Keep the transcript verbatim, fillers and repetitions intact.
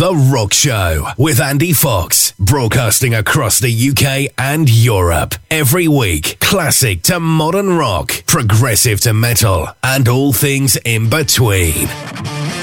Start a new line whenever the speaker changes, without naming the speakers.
The Rock Show with Andy Fox, broadcasting across the U K and Europe. Every week, classic to modern rock, progressive to metal, and all things in between.